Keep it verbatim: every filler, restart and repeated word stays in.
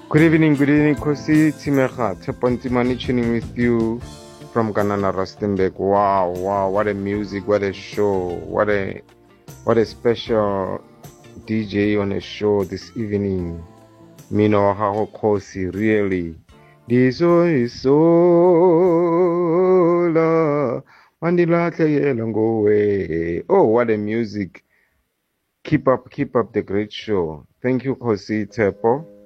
Good evening, good evening, Kosi Timecha. Tepontimani tuning with you from Kanana Rustenburg. Wow, wow, what a music, what a show, what a what a special D J on a show this evening. Mino Haho Kosi, really. This is sola. Mandila go away. Oh, what a music. Keep up, keep up the great show. Thank you, Kosi Tepo.